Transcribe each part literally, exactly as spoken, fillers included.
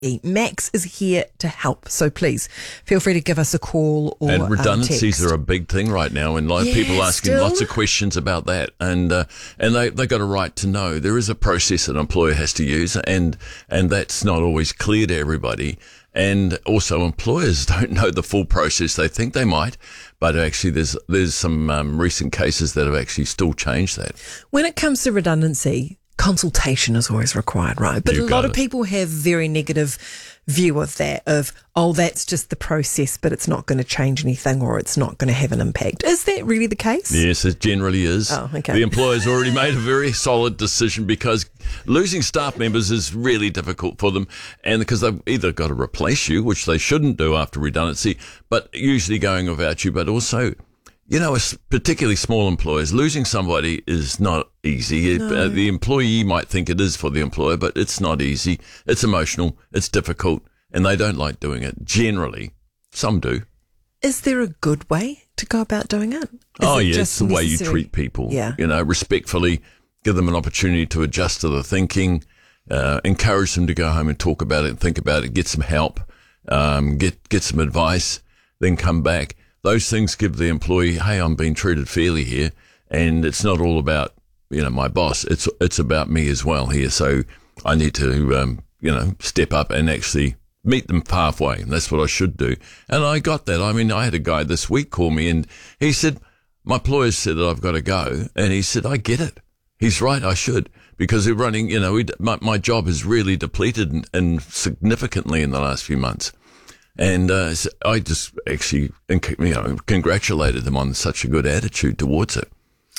Max is here to help, so please feel free to give us a call or And redundancies um, are a big thing right now, and like yeah, people asking still. lots of questions about that, and uh, and they they got a right to know. There is a process an employer has to use, and and that's not always clear to everybody. And also, employers don't know the full process. They think they might, but actually, there's there's some um, recent cases that have actually still changed that. When it comes to redundancy, consultation is always required, right? But You a got lot of it. people have very negative view of that, of, oh, that's just the process, but it's not going to change anything or it's not going to have an impact. Is that really the case? Yes, it generally is. Oh, okay. The employer's already made a very solid decision, because losing staff members is really difficult for them, and because they've either got to replace you, which they shouldn't do after redundancy, but usually going without you, but also, you know, es- particularly small employers, losing somebody is not easy. It- uh, the employee might think it is for the employer, but it's not easy. It's emotional. It's difficult, and they don't like doing it. Generally, some do. Is there a good way to go about doing it? Is oh, it yeah, just it's the way you necessary- treat people. Yeah. You know, respectfully, give them an opportunity to adjust to the thinking, uh, encourage them to go home and talk about it and think about it, get some help, um, get, get some advice, then come back. Those things give the employee, hey, I'm being treated fairly here, and it's not all about, you know, my boss. It's it's about me as well here. So I need to, um, you know, step up and actually meet them halfway. And that's what I should do. And I got that. I mean, I had a guy this week call me, and he said, my employer said that I've got to go. And he said, I get it. He's right, I should. Because they're running, you know, we, my, my job is really depleted and, and significantly in the last few months. And uh, so I just actually, you know, congratulated them on such a good attitude towards it.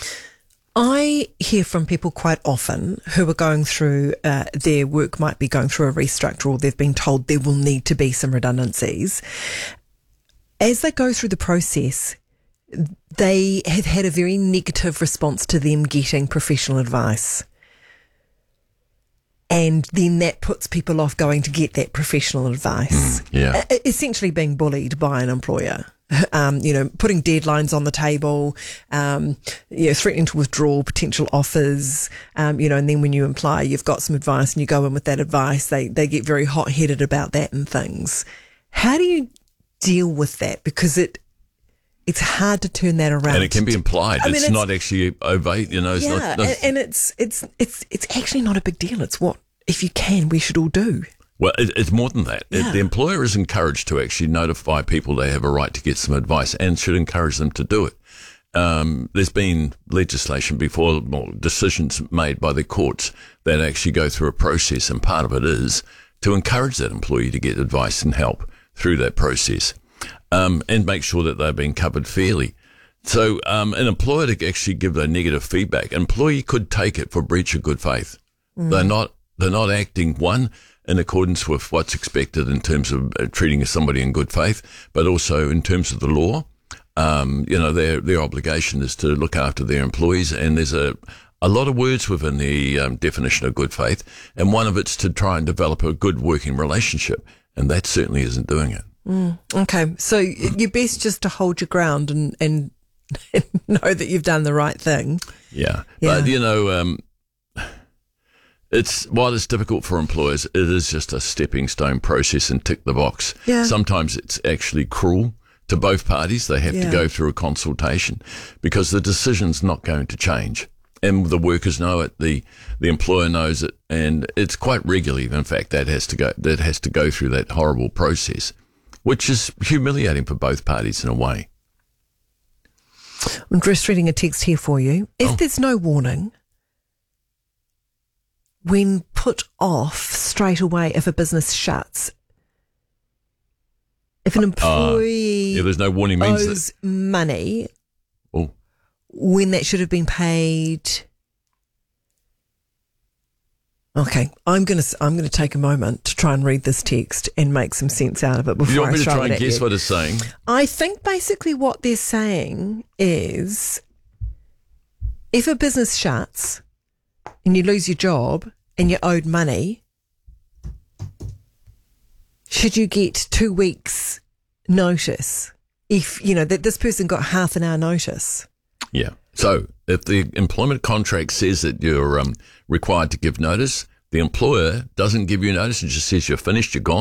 I hear from people quite often who are going through, uh, their work might be going through a restructure, or they've been told there will need to be some redundancies. As they go through the process, they have had a very negative response to them getting professional advice. And then that puts people off going to get that professional advice. Mm, yeah. E- essentially being bullied by an employer. Um, you know, putting deadlines on the table, um, you know, threatening to withdraw potential offers, um, you know, and then when you imply you've got some advice and you go in with that advice, they, they get very hot-headed about that and things. How do you deal with that? Because it, it's hard to turn that around. And it can be implied. I mean, it's, it's- not actually ovate, you know. It's yeah, not, not and, and it's, it's, it's, it's actually not a big deal. It's what, if you can, we should all do. Well, it, it's more than that. Yeah. It, the employer is encouraged to actually notify people they have a right to get some advice, and should encourage them to do it. Um, there's been legislation before, well, decisions made by the courts that actually go through a process, and part of it is to encourage that employee to get advice and help through that process, um, and make sure that they're being covered fairly. So um, an employer to actually give their negative feedback, an employee could take it for breach of good faith. Mm. They're not they're not acting, one, in accordance with what's expected in terms of uh, treating somebody in good faith, but also in terms of the law. Um, you know, their their obligation is to look after their employees, and there's a a lot of words within the um, definition of good faith, and one of it's to try and develop a good working relationship, and that certainly isn't doing it. Mm, okay, so you're best just to hold your ground and, and know that you've done the right thing. Yeah, Yeah. but you know, um, it's while it's difficult for employers, it is just a stepping stone process and tick the box. Yeah. Sometimes it's actually cruel to both parties. They have Yeah. to go through a consultation because the decision's not going to change. And the workers know it, the, the employer knows it, and it's quite regularly, in fact, that has to go, that has to go through that horrible process, which is humiliating for both parties in a way. I'm just reading a text here for you. If Oh. there's no warning, when put off straight away if a business shuts, if an employee Yeah, there's no warning means owes that, money oh, when that should have been paid. Okay, I'm gonna I'm gonna take a moment to try and read this text and make some sense out of it before you want I me to throw try it and at guess you. what it's saying? I think basically what they're saying is if a business shuts and you lose your job and you're owed money, should you get two weeks notice if, you know, that this person got half an hour notice? Yeah. So if the employment contract says that you're um, required to give notice, The employer doesn't give you notice and just says you're finished, you're gone.